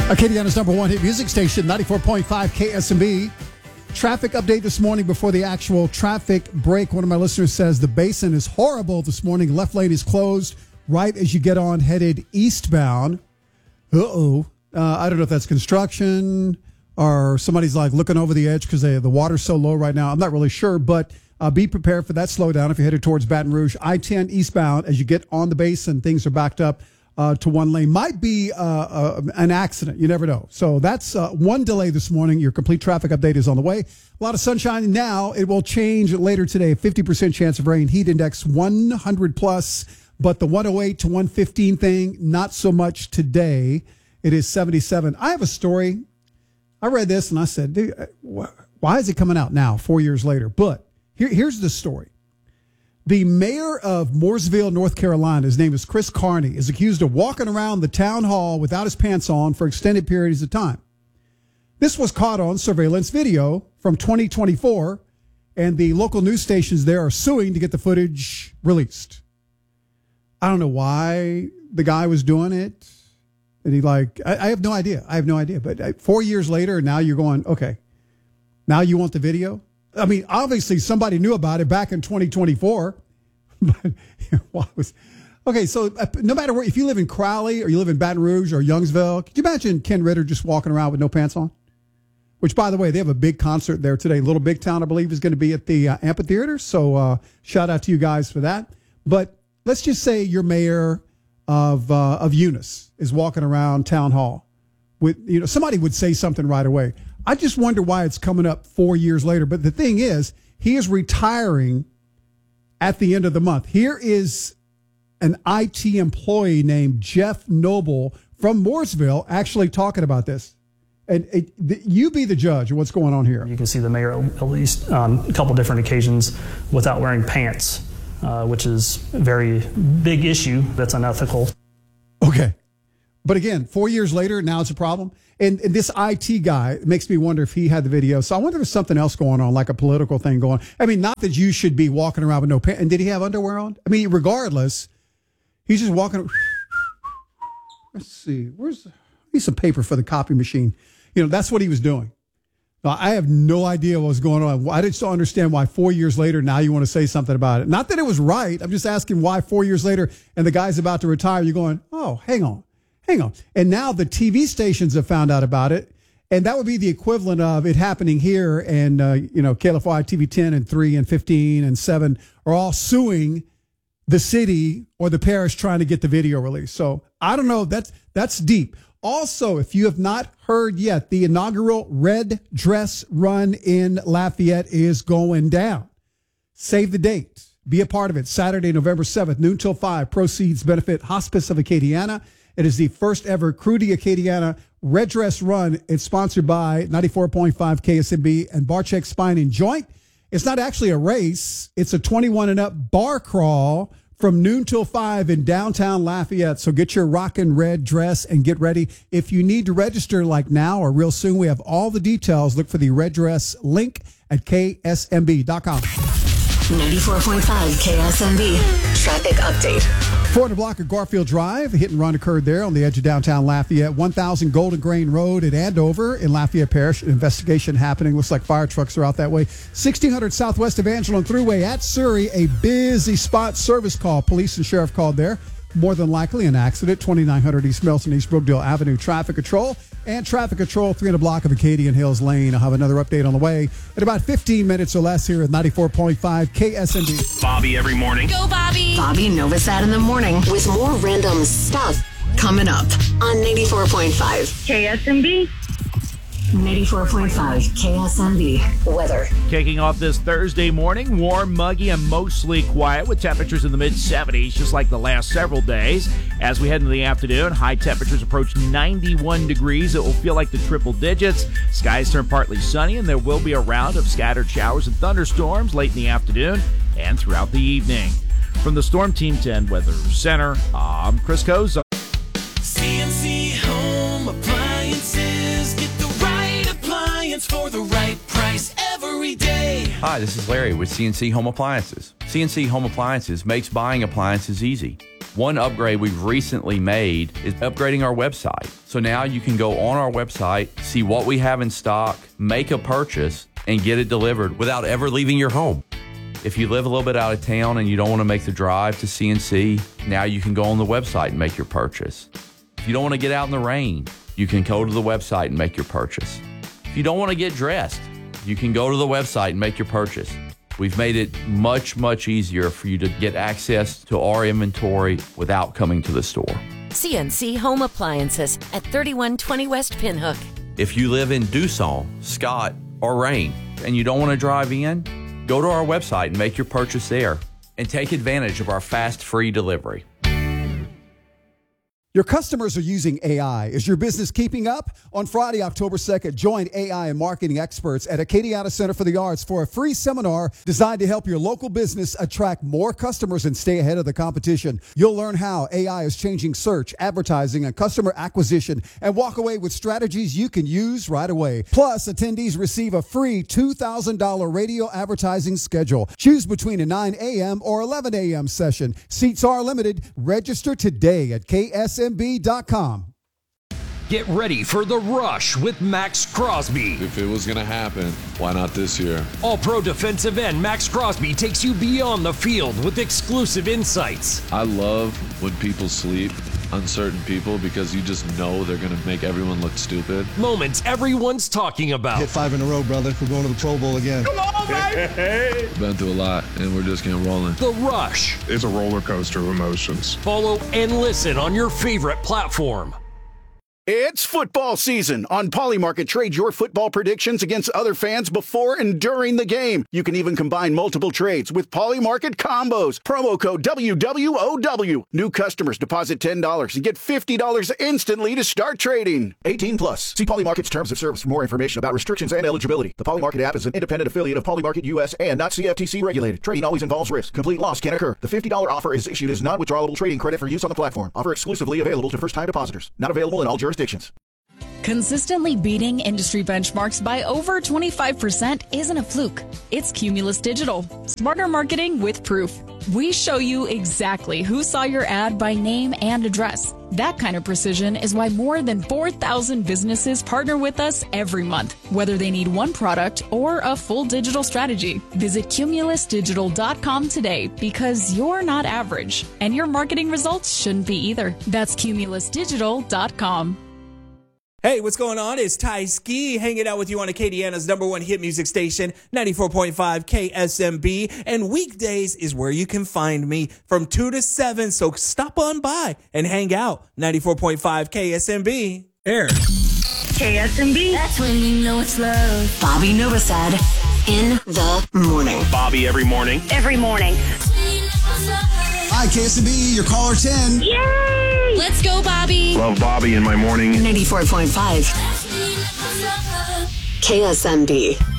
Acadiana's number one hit music station, 94.5 KSMB. Traffic update this morning before the actual traffic break. One of my listeners says the basin is horrible this morning. Left lane is closed right as you get on headed eastbound. I don't know if that's construction or somebody's like looking over the edge because the water's so low right now. I'm not really sure, but be prepared for that slowdown if you're headed towards Baton Rouge. I-10 eastbound, as you get on the basin, things are backed up to one lane. Might be an accident. You never know. So that's one delay this morning. Your complete traffic update is on the way. A lot of sunshine now. It will change later today. 50% chance of rain. Heat index 100 plus. But the 108 to 115 thing, not so much today. It is 77. I have a story. I read this and I said, dude, why is it coming out now, 4 years later? But here's the story. The mayor of Mooresville, North Carolina, his name is Chris Carney, is accused of walking around the town hall without his pants on for extended periods of time. This was caught on surveillance video from 2024, and the local news stations there are suing to get the footage released. I don't know why the guy was doing it. And I have no idea. But 4 years later, now you're going, okay, now you want the video? I mean, obviously somebody knew about it back in 2024. Okay, so no matter where, if you live in Crowley or you live in Baton Rouge or Youngsville, could you imagine Ken Ritter just walking around with no pants on? Which, by the way, they have a big concert there today. Little Big Town, I believe, is going to be at the amphitheater. So shout out to you guys for that. But let's just say your mayor of Eunice is walking around town hall with, somebody would say something right away. I just wonder why it's coming up 4 years later. But the thing is, he is retiring at the end of the month. Here is an IT employee named Jeff Noble from Mooresville actually talking about this. And you be the judge of what's going on here. You can see the mayor at least on a couple different occasions without wearing pants, which is a very big issue that's unethical. Okay. But again, 4 years later, now it's a problem. And this IT guy makes me wonder if he had the video. So I wonder if there's something else going on, like a political thing going on. I mean, not that you should be walking around with no pants. And did he have underwear on? I mean, regardless, he's just walking. Let's see. Need some paper for the copy machine. That's what he was doing. Now, I have no idea what was going on. I just don't understand why 4 years later, now you want to say something about it. Not that it was right. I'm just asking why 4 years later and the guy's about to retire, you're going, oh, hang on. And now the TV stations have found out about it. And that would be the equivalent of it happening here. And, KLFY, TV 10 and 3 and 15 and 7 are all suing the city or the parish trying to get the video released. So I don't know. That's deep. Also, if you have not heard yet, the inaugural Red Dress Run in Lafayette is going down. Save the date. Be a part of it. Saturday, November 7th, noon till 5. Proceeds benefit Hospice of Acadiana. It is the first ever Crudy Acadiana Red Dress Run. It's sponsored by 94.5 KSMB and Barcheck Spine and Joint. It's not actually a race. It's a 21 and up bar crawl from noon till 5 in downtown Lafayette. So get your rockin' red dress and get ready. If you need to register like now or real soon, we have all the details. Look for the red dress link at ksmb.com. 94.5 KSMB traffic update. 400 block of Garfield Drive. A hit and run occurred there on the edge of downtown Lafayette. 1000 Golden Grain Road at Andover in Lafayette Parish. An investigation happening. Looks like fire trucks are out that way. 1600 Southwest Evangeline Thruway at Surrey. A busy spot. Service call. Police and sheriff called there. More than likely an accident. 2900 East Milton, East Brookdale Avenue. Traffic control. And traffic control 300 block of Acadian Hills Lane. I'll have another update on the way in about 15 minutes or less here at 94.5 KSMB. Bobby every morning. Go, Bobby. Bobby Novosad in the morning with more random stuff coming up on 94.5 KSMB. 94.5 KSMB weather. Kicking off this Thursday morning, warm, muggy, and mostly quiet with temperatures in the mid-70s, just like the last several days. As we head into the afternoon, high temperatures approach 91 degrees. It will feel like the triple digits. Skies turn partly sunny, and there will be a round of scattered showers and thunderstorms late in the afternoon and throughout the evening. From the Storm Team 10 Weather Center, I'm Chris Koza. CNC Home Appliances. Get the right appliance for the right price every day. Hi, this is Larry with CNC Home Appliances. CNC Home Appliances makes buying appliances easy. One upgrade we've recently made is upgrading our website. So now you can go on our website, see what we have in stock, make a purchase, and get it delivered without ever leaving your home. If you live a little bit out of town and you don't want to make the drive to CNC, now you can go on the website and make your purchase. If you don't want to get out in the rain, you can go to the website and make your purchase. If you don't want to get dressed, you can go to the website and make your purchase. We've made it much, much easier for you to get access to our inventory without coming to the store. CNC Home Appliances at 3120 West Pinhook. If you live in Dusson, Scott, or Rain, and you don't want to drive in, go to our website and make your purchase there and take advantage of our fast, free delivery. Your customers are using AI. Is your business keeping up? On Friday, October 2nd, join AI and marketing experts at Acadiana Center for the Arts for a free seminar designed to help your local business attract more customers and stay ahead of the competition. You'll learn how AI is changing search, advertising, and customer acquisition, and walk away with strategies you can use right away. Plus, attendees receive a free $2,000 radio advertising schedule. Choose between a 9 a.m. or 11 a.m. session. Seats are limited. Register today at KSMB.com. Get ready for The Rush with Max Crosby. If it was going to happen, why not this year? All-Pro defensive end Max Crosby takes you beyond the field with exclusive insights. I love when people sleep on certain people because you just know they're going to make everyone look stupid. Moments everyone's talking about. Hit 5 in a row, brother. We're going to the Pro Bowl again. Come on, baby! Been through a lot, and we're just getting rolling. The Rush. It's a roller coaster of emotions. Follow and listen on your favorite platform. It's football season. On Polymarket, trade your football predictions against other fans before and during the game. You can even combine multiple trades with Polymarket combos. Promo code WWOW. New customers deposit $10 and get $50 instantly to start trading. 18 plus. See Polymarket's terms of service for more information about restrictions and eligibility. The Polymarket app is an independent affiliate of Polymarket US and not CFTC regulated. Trading always involves risk. Complete loss can occur. The $50 offer is issued as non-withdrawable trading credit for use on the platform. Offer exclusively available to first-time depositors. Not available in all jurisdictions. Consistently beating industry benchmarks by over 25% isn't a fluke. It's Cumulus Digital. Smarter marketing with proof. We show you exactly who saw your ad by name and address. That kind of precision is why more than 4,000 businesses partner with us every month, whether they need one product or a full digital strategy. Visit cumulusdigital.com today because you're not average, and your marketing results shouldn't be either. That's cumulusdigital.com. Hey, what's going on? It's Ty Ski hanging out with you on Acadiana's #1 hit music station, 94.5 KSMB. And weekdays is where you can find me from 2 to 7. So stop on by and hang out. 94.5 KSMB. Air. KSMB. That's when you know it's love. Bobby Novosad in the morning. Bobby every morning. Every morning. Hi, KSMB, your caller 10. Yay! Let's go, Bobby. Love Bobby in my morning. 94.5 KSMB.